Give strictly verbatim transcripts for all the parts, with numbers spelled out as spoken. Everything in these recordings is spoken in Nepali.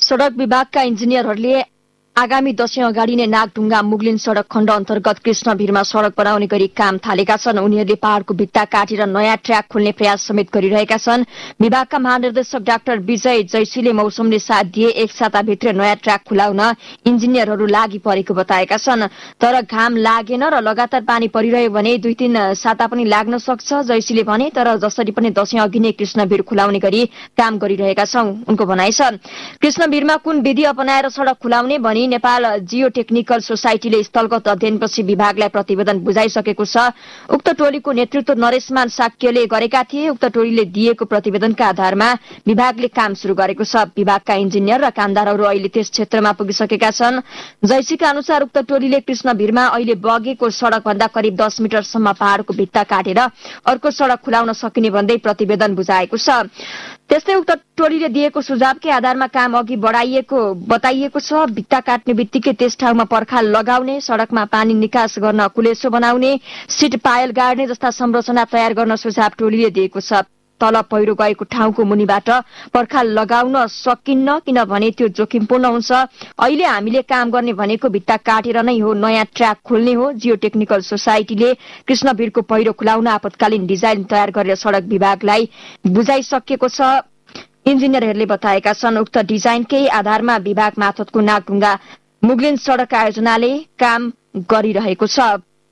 सडक विभागका इन्जिनियरहरूले आगामी दशैं अगाडि नै नागढुङ्गा मुगलिन सडक खण्ड अन्तर्गत कृष्णभिरमा सडक बनाउने गरी काम थालेका छन्। उनीहरूले पहाड़को भित्ता काटेर नयाँ ट्र्याक खोल्ने प्रयास समेत गरिरहेका छन्। विभागका महानिर्देशक डाक्टर विजय जैसीले मौसमले साथ दिए एक साताभित्र नयाँ ट्र्याक खुलाउन इन्जिनियरहरू लागि परेको बताएका छन्। तर घाम लागेन र लगातार पानी परिरह्यो भने दुई तीन साता पनि लाग्न सक्छ जैसीले भने। तर जसरी पनि दशैं अघि नै कृष्णभिर खुलाउने गरी काम गरिरहेका छौं उनको भनाइ छ। कृष्णभिरमा कुन विधि अपनाएर सडक खुलाउने भनी नेपाल जियो टेक्निकल सोसाइटीले स्थलगत अध्ययनपछि विभागलाई प्रतिवेदन बुझाइसकेको छ। उक्त टोलीको नेतृत्व नरेशमान साक्यले गरेका थिए। उक्त टोलीले दिएको प्रतिवेदनका आधारमा विभागले काम शुरू गरेको छ। विभागका इन्जिनियर र कामदारहरू अहिले त्यस क्षेत्रमा पुगिसकेका छन्। जैसीका अनुसार उक्त टोलीले कृष्णभिरमा अहिले बगेको सडक भन्दा करिब दस मिटरसम्म पहाड़को भित्ता काटेर अर्को सडक खुलाउन सकिने भन्दै प्रतिवेदन बुझाएको छ। त्यस्तै उक्त टोलीले दिएको सुझावकै आधारमा काम अघि बढाइएको बताइएको छ। भित्ता काट्ने बित्तिकै त्यस ठाउँमा पर्खाल लगाउने, सडकमा पानी निकास गर्न कुलेसो बनाउने, सिट पायल गाड्ने जस्ता संरचना तयार गर्न सुझाव टोलीले दिएको छ। तल पहिरो गएको ठाउँको मुनिबाट पर्खाल लगाउन सकिन्न किनभने त्यो जोखिमपूर्ण हुन्छ। अहिले हामीले काम गर्ने भनेको भित्ता काटेर नै हो, नयाँ ट्र्याक खोल्ने हो। जियो टेक्निकल सोसाइटीले कृष्णभिरको पहिरो खुलाउन आपतकालीन डिजाइन तयार गरेर सडक विभागलाई बुझाइसकेको छ इन्जिनियरहरूले बताएका छन्। उक्त डिजाइनकै आधारमा विभाग मार्फतको नागढुङ्गा मुगलिन सडक आयोजनाले काम गरिरहेको छ।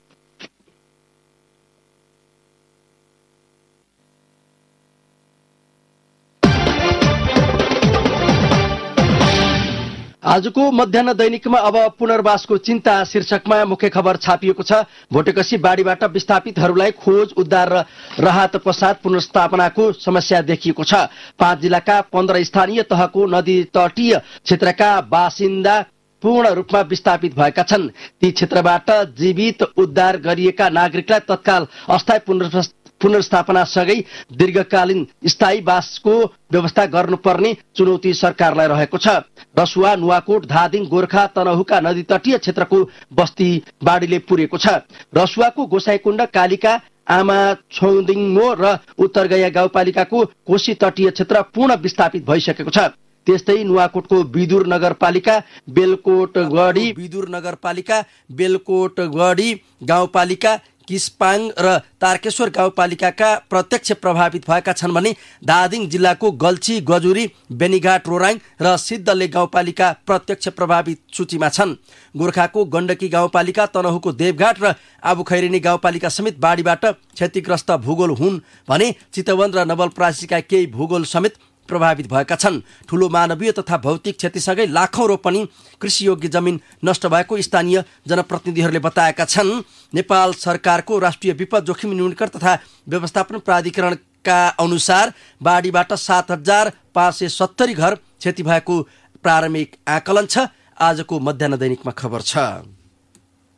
आजको मध्याह्न दैनिकमा अब पुनर्वासको चिन्ता शीर्षकमा मुख्य खबर छापिएको छ। भोटेकसी बाढीबाट विस्थापितहरूलाई खोज उद्धार र राहत पश्चात पुनर्स्थापनाको समस्या देखिएको छ। पाँच जिल्लाका पन्ध्र स्थानीय तहको नदी तटीय क्षेत्रका बासिन्दा पूर्ण रूपमा विस्थापित भएका छन्। ती क्षेत्रबाट जीवित उद्धार गरिएका नागरिकलाई तत्काल अस्थायी पुनर्वास पुनर्स्थापनासँगै दीर्घकालीन स्थायी वासको व्यवस्था गर्नुपर्ने चुनौती सरकारलाई रहेको छ। रसुवा, नुवाकोट, धादिङ, गोर्खा, तनहुका नदी तटीय क्षेत्रको बस्ती बाढीले पुरेको छ। रसुवाको गोसाईकुण्ड, कालिका, आमा छौदिङमो र उत्तरगया गाउँपालिकाको कोशी तटीय क्षेत्र पूर्ण विस्थापित भइसकेको छ। त्यस्तै नुवाकोटको बिदुर नगरपालिका, बेलकोटगढी बिदुर नगरपालिका, बेलकोटगढी गाउँपालिका, किस्पाङ र तारकेश्वर गाउँपालिकाका प्रत्यक्ष प्रभावित भएका छन् भने धादिङ जिल्लाको गल्छी, गजुरी, बेनीघाट, रोराङ र सिद्धले गाउँपालिका प्रत्यक्ष प्रभावित सूचीमा छन्। गोर्खाको गण्डकी गाउँपालिका, तनहुको देवघाट र आबुखैरेनी गाउँपालिका समेत बाढीबाट क्षतिग्रस्त भूगोल हुन् भने चितवन र नवलपरासीका केही भूगोल समेत प्रभावित भएका छन्। ठूलो मानवीय तथा भौतिक क्षतिसँगै लाखौं रोपनी कृषियोग्य जमिन नष्ट भएको स्थानीय जनप्रतिनिधिहरूले बताएका छन्। नेपाल सरकारको राष्ट्रिय विपद जोखिम न्यूनीकरण तथा व्यवस्थापन प्राधिकरणका अनुसार बाढीबाट सात हजार पाँच सय सत्तरी घर क्षति भएको प्रारम्भिक आकलन छ। आजको मध्याह्न दैनिकमा खबर छ।